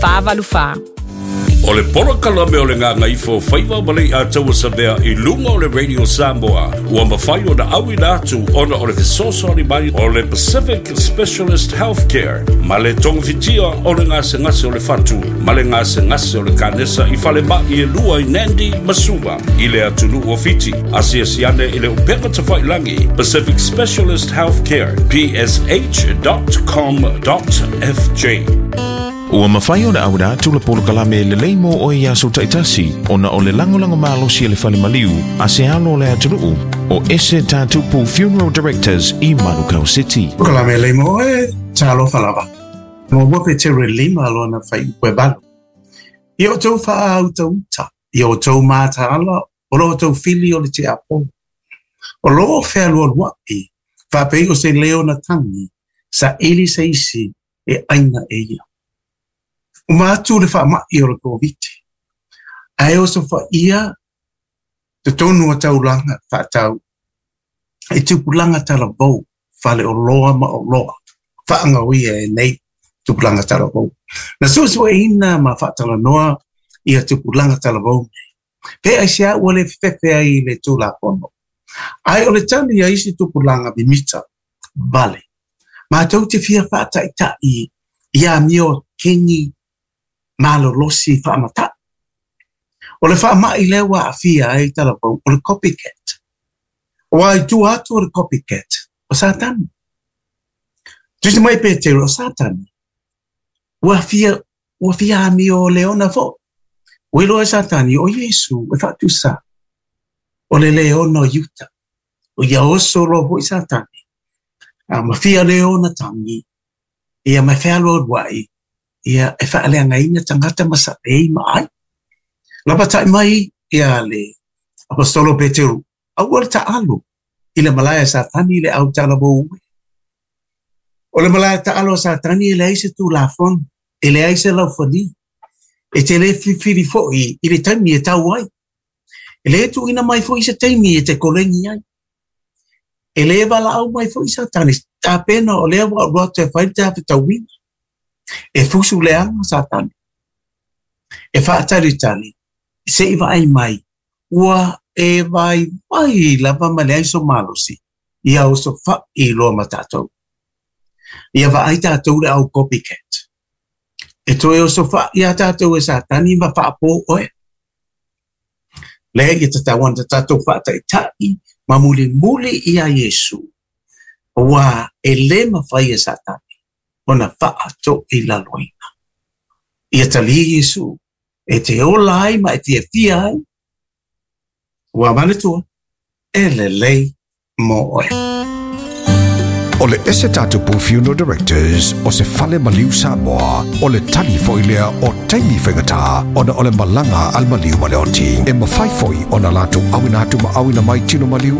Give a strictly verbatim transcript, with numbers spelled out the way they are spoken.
Fāwaluwha. O le pora kalame o le ngā ngaifo whaiwa malei a taua savea I lunga o le Radio Samoa ua mawhai o na awi nātu ona o le fesosori mai o le Pacific Specialist Healthcare ma le tongawitia o le ngase ngase o le fatu ma le ngase ngase o le kanesa I whale ma I e lua I Nandi Masuva I le atunu o fiti asia siane I le upenga tawhailangi Pacific Specialist Healthcare p s h dot com dot f j. Ua mawhai o na awira tula polo kalame le leimo o ia so taitasi o na o le langolango malosi le whale maliu a se alo le aturuu o ese tātupu Funeral Directors I Manukau City. Kalame leimo e talo falava. Mo wape te re lima alo na whai ue balo. I o tau wha au tau ta. I o tau māta ala o lo tau fili o le te apo. O lo whea lua lua I whapei o se leo na tangi sa ili se isi e aina e ia. O mātu le wha mai o le COVID. Ai o so wha ia te tonu o tau langa wha tau. E tupulanga tala vau whale o loa ma o loa. Wha anga uia e nei tupulanga tala vau. Na susu e ina ma wha tala noa ia tupulanga tala vau. Pe ai sia ua le fefe ai le tula pono. Ai o le tani ia isi tupulanga bimita. Vale. Ma tau te fia wha tai tai ia mio kengi malo losi wha amata. O le wha mai lewa a fia ai tala vau, o le copycat. O ai tu atu o le copycat, o satani. Tusi mai pete o satani. Ua fia, ua fia ami o leona fo. O ilo e satani, o Yesu, e wha tu sa. O le leona o yuta. O ia oso lo vo I satani. A ma fia leona tangi. Ia ma fea lo wai. Ia e wha alea ngaina tangata masa ei mai. Lapa tai mai ia le apostolo Peteru. Au al ta alo. I le malaya satani le au tala bo ue. O le malaya ta alo satani le aise tu la fon. E le aise lau fani. E te le fifiri fo I I le taimi e tau ai. E le tu ina mai fo I se taimi e te kolengi ai. E le wala au mai fo I satani. Ta pena o le wa wa te whaita pe tau wina. E fusu le anga satani. E whaatari tani. Se iwa ai mai. Ua e vai mai lava male ai so malosi. Ia o so wha I loa matatou. Ia wa ai tātou le au copycat. E toi o so wha ia tātou e satani ma wha po oe. Le i tatawan ta tātou wha tai tai. Ma muli muli ia Yesu. Ua e le ma whai e satani. Ona wha to I la loina. Ia tali Yesu. E te ola ai ma e te e fia ai. Ua manatua. E le lei mo oe. O le ese tātupu Funeral Directors o se whale maliu Samoa o le tali foilea o taimi whengata o na o le malanga al maliu maleoti e mawhai foi o na latu awina atu ma awina mai tino maliu